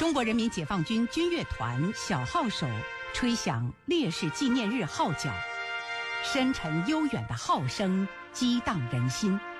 中国人民解放军军乐团小号手吹响烈士纪念日号角，深沉悠远的号声激荡人心。